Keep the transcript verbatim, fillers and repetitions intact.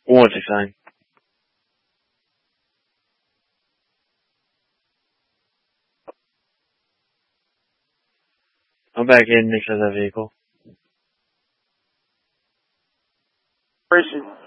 one six nine. I'm back in next to that vehicle. Appreciate it.